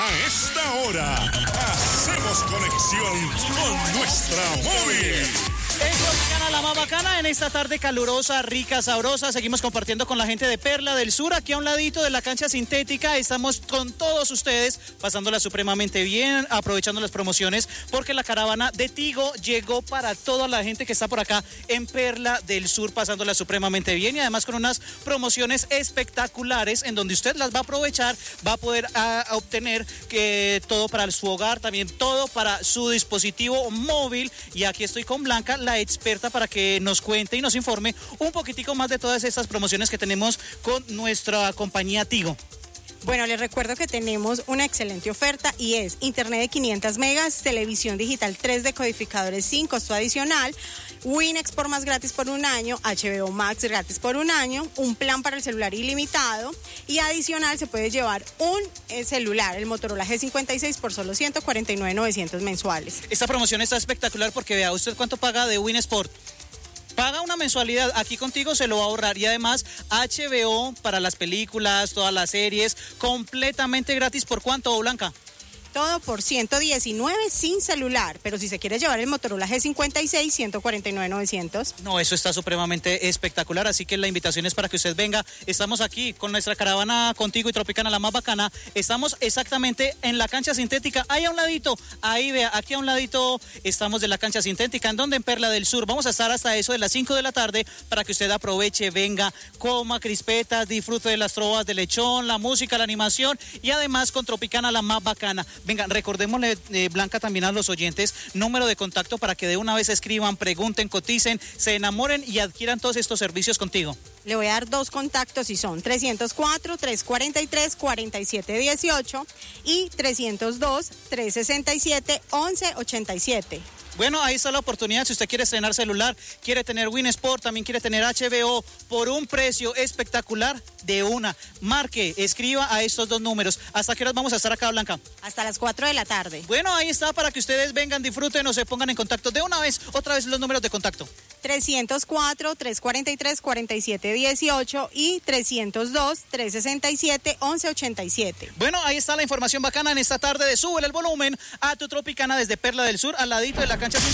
A esta hora, hacemos conexión con nuestra móvil. En Tropicana, la más bacana, en esta tarde calurosa, rica, sabrosa, seguimos compartiendo con la gente de Perla del Sur, aquí a un ladito de la cancha sintética, estamos con todos ustedes, pasándola supremamente bien, aprovechando las promociones, porque la caravana de Tigo llegó para toda la gente que está por acá en Perla del Sur, pasándola supremamente bien, y además con unas promociones espectaculares, en donde usted las va a aprovechar, va a poder obtener todo para su hogar, también todo para su dispositivo móvil, y aquí estoy con Blanca, la experta, para que nos cuente y nos informe un poquitico más de todas estas promociones que tenemos con nuestra compañía Tigo. Bueno, les recuerdo que tenemos una excelente oferta y es internet de 500 megas, televisión digital 3 decodificadores sin costo adicional, WinExport más gratis por un año, HBO Max gratis por un año, un plan para el celular ilimitado y adicional se puede llevar un celular, el Motorola G56 por solo $149,900 mensuales. Esta promoción está espectacular porque vea usted cuánto paga de WinExport. Paga una mensualidad, aquí contigo se lo va a ahorrar y además HBO para las películas, todas las series, completamente gratis. ¿Por cuánto, Blanca? Todo por $119 sin celular, pero si se quiere llevar el Motorola G56, $149,900. No, eso está supremamente espectacular, así que la invitación es para que usted venga. Estamos aquí con nuestra caravana Contigo y Tropicana, la más bacana. Estamos exactamente en la cancha sintética, ahí a un ladito, ahí vea, aquí a un ladito estamos de la cancha sintética, ¿en donde? En Perla del Sur. Vamos a estar hasta eso de las 5 de la tarde para que usted aproveche, venga, coma crispetas, disfrute de las trovas de lechón, la música, la animación y además con Tropicana, la más bacana. Venga, recordémosle, Blanca, también a los oyentes, número de contacto para que de una vez escriban, pregunten, coticen, se enamoren y adquieran todos estos servicios contigo. Le voy a dar dos contactos y son 304-343-4718 y 302-367-1187. Bueno, ahí está la oportunidad, si usted quiere estrenar celular, quiere tener WinExport, también quiere tener HBO por un precio espectacular, de una. Marque, escriba a estos dos números. ¿Hasta qué horas vamos a estar acá, Blanca? Hasta las 4 de la tarde. Bueno, ahí está, para que ustedes vengan, disfruten o se pongan en contacto de una vez, otra vez los números de contacto. 304-343-4718 y 302-367-1187. Bueno, ahí está la información bacana en esta tarde de Súbele el volumen a tu Tropicana desde Perla del Sur, al ladito de la cancha.